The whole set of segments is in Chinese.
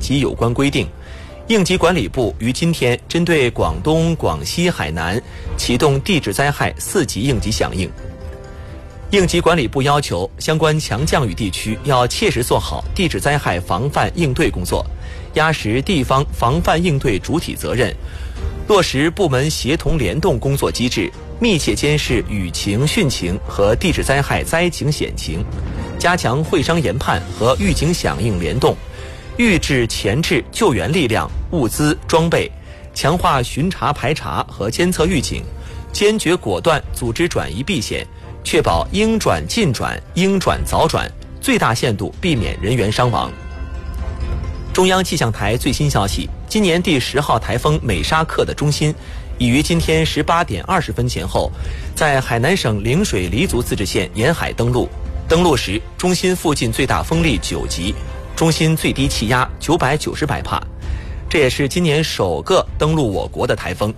及有关规定。应急管理部于今天针对广东、广西、海南启动地质灾害4级应急响应。应急管理部要求相关强降雨地区要切实做好地质灾害防范应对工作，压实地方防范应对主体责任，落实部门协同联动工作机制，密切监视雨情、汛情和地质灾害灾情险情，加强会商研判和预警响应联动，预置前置救援力量、物资、装备，强化巡查排查和监测预警，坚决果断组织转移避险，确保应转尽转、应转早转，最大限度避免人员伤亡。中央气象台最新消息，今年第10号台风美沙克的中心已于今天18点20分前后，在海南省陵水黎族自治县沿海登陆。登陆时，中心附近最大风力9级，中心最低气压990百帕，这也是今年首个登陆我国的台风。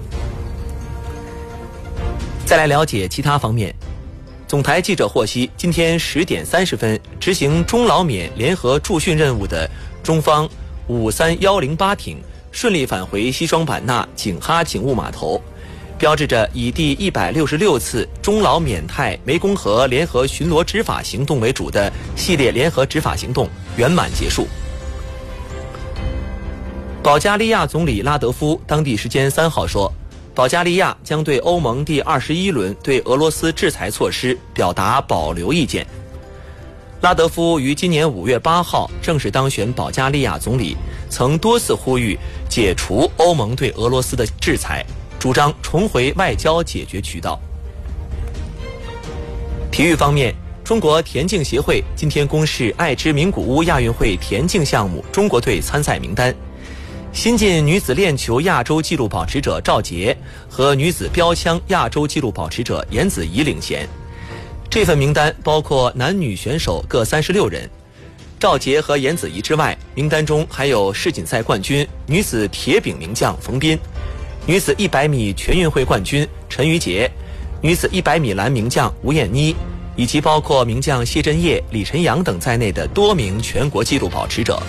再来了解其他方面。总台记者获悉，今天10点30分，执行中老缅联合驻训任务的中方53108艇顺利返回西双版纳景哈警务码头，标志着以第166次中老缅泰湄公河联合巡逻执法行动为主的系列联合执法行动圆满结束。保加利亚总理拉德夫当地时间3号说，保加利亚将对欧盟第21轮对俄罗斯制裁措施表达保留意见。拉德夫于今年5月8号正式当选保加利亚总理，曾多次呼吁解除欧盟对俄罗斯的制裁，主张重回外交解决渠道。体育方面，中国田径协会今天公示爱知名古屋亚运会田径项目中国队参赛名单。新晋女子链球亚洲纪录保持者赵洁和女子标枪亚洲纪录保持者严子怡领衔。这份名单包括男女选手各36人。赵洁和严子怡之外，名单中还有世锦赛冠军女子铁饼名将冯彬，女子100米全运会冠军陈瑜婕，女子100米栏名将吴艳妮，以及包括名将谢震业、李晨阳等在内的多名全国纪录保持者。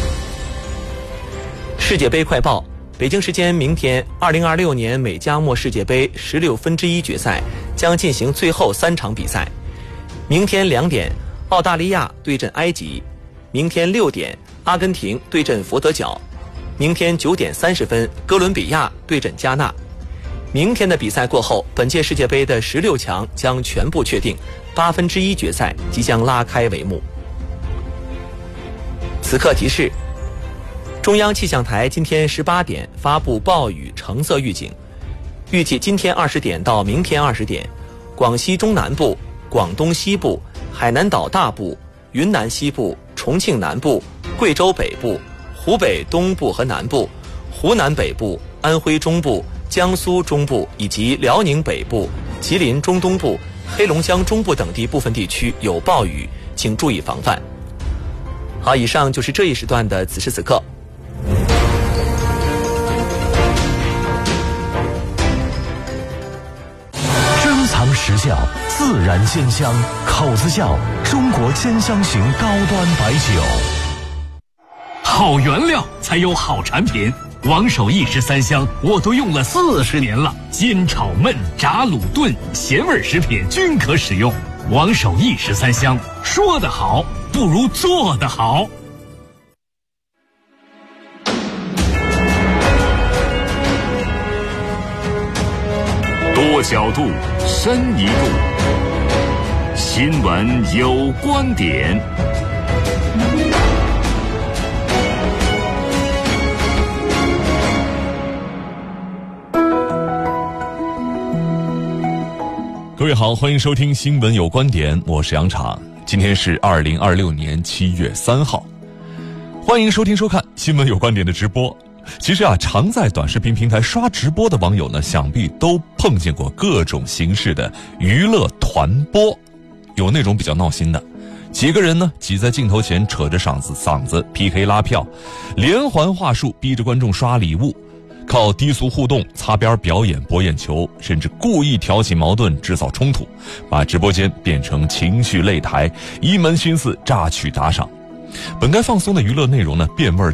世界杯快报，北京时间明天2026年美加墨世界杯16分之一决赛将进行最后3场比赛。明天2点，澳大利亚对阵埃及；明天6点，阿根廷对阵佛得角；明天9点30分，哥伦比亚对阵加纳。明天的比赛过后，本届世界杯的16强将全部确定，8分之一决赛即将拉开帷幕。此刻提示，中央气象台今天18点发布暴雨橙色预警，预计今天20点到明天20点，广西中南部、广东西部、海南岛大部、云南西部、重庆南部、贵州北部、湖北东部和南部、湖南北部、安徽中部、江苏中部以及辽宁北部、吉林中东部、黑龙江中部等地部分地区有暴雨，请注意防范。好，以上就是这一时段的此时此刻。 珍藏时效，自然鲜香，口子窖中国鲜香型高端白酒。 好原料才有好产品，王守义13香我都用了40年了，煎炒焖炸卤炖咸味食品均可使用。王守义13香，说得好不如做得好。 多角度，深一步。新闻有观点。 各位好，欢迎收听新闻有观点，我是杨昶。今天是2026年7月3号，欢迎收听收看新闻有观点的直播。其实常在短视频平台刷直播的网友呢，想必都碰见过各种形式的娱乐团播。有那种比较闹心的，几个人呢挤在镜头前扯着嗓子 PK 拉票，连环话术逼着观众刷礼物，靠低俗互动擦边表演博眼球，甚至故意挑起矛盾制造冲突，把直播间变成情绪擂台，一门心思榨取打赏。本该放松的娱乐内容呢，变味